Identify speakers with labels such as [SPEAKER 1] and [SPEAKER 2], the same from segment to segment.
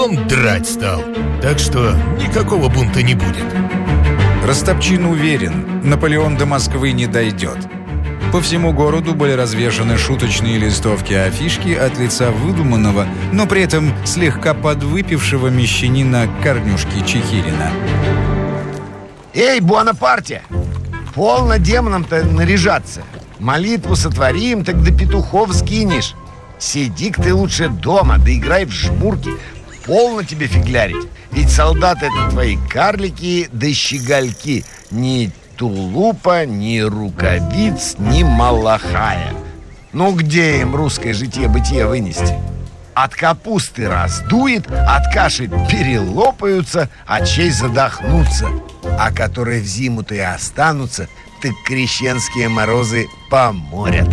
[SPEAKER 1] он драть стал. Так что никакого бунта не будет.
[SPEAKER 2] Растопчин уверен, Наполеон до Москвы не дойдет. По всему городу были развешаны шуточные листовки и афишки от лица выдуманного, но при этом слегка подвыпившего мещанина Корнюшки Чехирина.
[SPEAKER 3] Эй, Буанапарте! Полно демонам-то наряжаться. Молитву сотворим, так до петухов скинешь. Сиди-ка ты лучше дома, да играй в жмурки. Полно тебе фиглярить. Ведь солдаты — это твои карлики да щегольки. Ни тулупа, ни рукавиц, ни малахая. Ну где им русское житье-бытие вынести? От капусты раздует, от каши перелопаются, от чей задохнутся. А которые в зиму-то и останутся, так крещенские морозы поморят.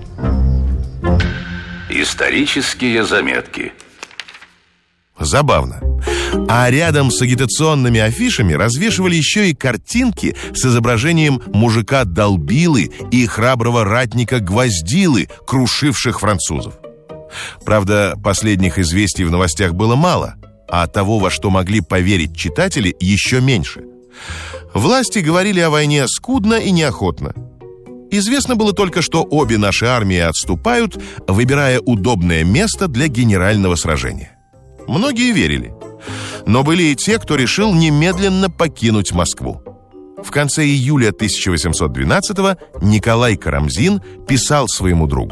[SPEAKER 4] Исторические заметки.
[SPEAKER 5] Забавно. А рядом с агитационными афишами развешивали еще и картинки с изображением мужика-долбилы и храброго ратника Гвоздилы, крушивших французов. Правда, последних известий в новостях было мало, а того, во что могли поверить читатели, еще меньше. Власти говорили о войне скудно и неохотно. Известно было только, что обе наши армии отступают, выбирая удобное место для генерального сражения. Многие верили. Но были и те, кто решил немедленно покинуть Москву. В конце июля 1812-го Николай Карамзин писал своему другу: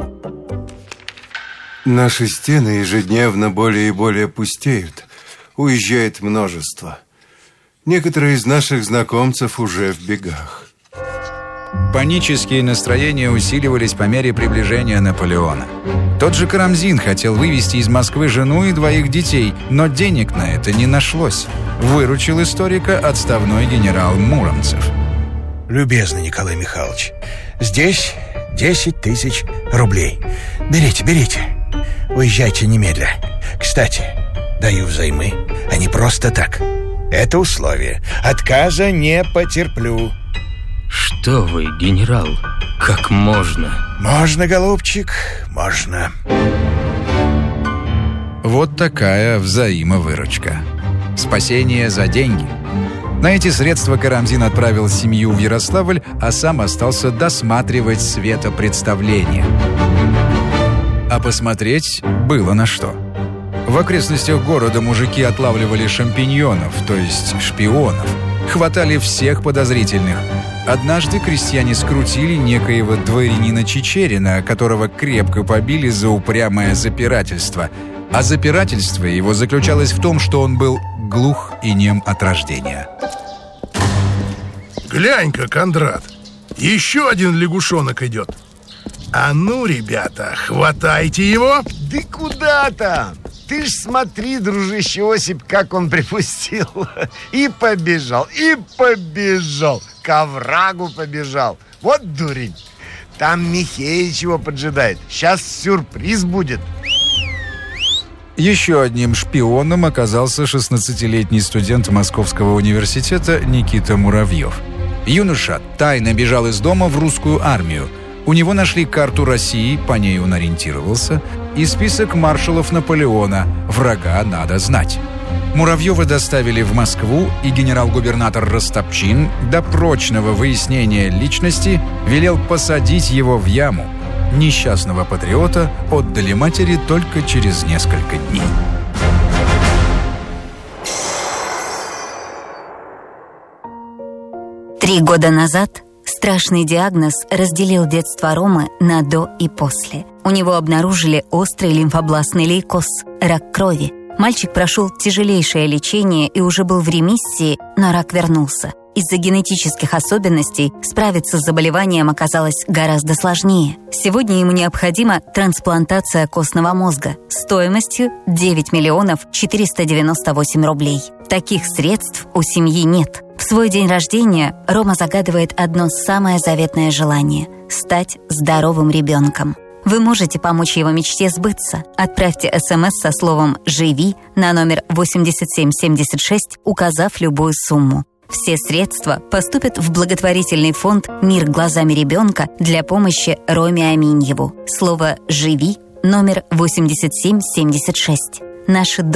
[SPEAKER 6] «Наши стены ежедневно более и более пустеют. Уезжает множество. Некоторые из наших знакомцев уже в бегах».
[SPEAKER 2] Панические настроения усиливались по мере приближения Наполеона. Тот же Карамзин хотел вывести из Москвы жену и 2 детей, но денег на это не нашлось. Выручил историка отставной генерал Муромцев.
[SPEAKER 7] Любезный Николай Михайлович, здесь 10 000 рублей. Берите. Уезжайте немедля. Кстати, даю взаймы, а не просто так. Это условие. Отказа не потерплю.
[SPEAKER 8] Что вы, генерал, как можно?
[SPEAKER 7] Можно, голубчик, можно.
[SPEAKER 2] Вот такая взаимовыручка. Спасение за деньги. На эти средства Карамзин отправил семью в Ярославль, а сам остался досматривать светопредставление. А посмотреть было на что. В окрестностях города мужики отлавливали шампиньонов, то есть шпионов. Хватали всех подозрительных. Однажды крестьяне скрутили некоего дворянина Чичерина, которого крепко побили за упрямое запирательство. А запирательство его заключалось в том, что он был глух и нем от рождения.
[SPEAKER 1] Глянь-ка, Кондрат, еще один лягушонок идет. А ну, ребята, хватайте его.
[SPEAKER 3] Да куда там? Ты ж смотри, дружище Осип, как он припустил. И побежал. К оврагу побежал. Вот дурень. Там Михеич его поджидает. Сейчас сюрприз будет.
[SPEAKER 2] Еще одним шпионом оказался 16-летний студент Московского университета Никита Муравьев. Юноша тайно бежал из дома в русскую армию. У него нашли карту России, по ней он ориентировался, и список маршалов Наполеона. Врага надо знать. Муравьева доставили в Москву, и генерал-губернатор Растопчин до прочного выяснения личности велел посадить его в яму. Несчастного патриота отдали матери только через несколько дней.
[SPEAKER 9] Три года назад страшный диагноз разделил детство Ромы на «до» и «после». У него обнаружили острый лимфобластный лейкоз – рак крови. Мальчик прошел тяжелейшее лечение и уже был в ремиссии, но рак вернулся. Из-за генетических особенностей справиться с заболеванием оказалось гораздо сложнее. Сегодня ему необходима трансплантация костного мозга стоимостью 9 498 рублей. Таких средств у семьи нет. В свой день рождения Рома загадывает одно самое заветное желание – стать здоровым ребенком. Вы можете помочь его мечте сбыться. Отправьте СМС со словом «Живи» на номер 8776, указав любую сумму. Все средства поступят в благотворительный фонд «Мир глазами ребенка» для помощи Роме Аминьеву. Слово «Живи» номер 8776. Наши